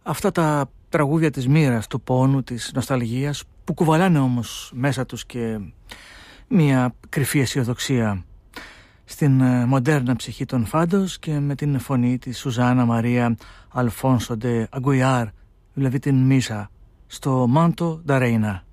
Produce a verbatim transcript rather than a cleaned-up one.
Αυτά τα τραγούδια της μοίρας, του πόνου, της νοσταλγίας, που κουβαλάνε όμως μέσα τους και μια κρυφή αισιοδοξία στην μοντέρνα ψυχή των Φάντος, και με την φωνή της Σουζάνα Μαρία Αλφόνσο ντε Αγκουιάρ, δηλαδή την Μίσα, στο Μάντο ντα Ρέινα.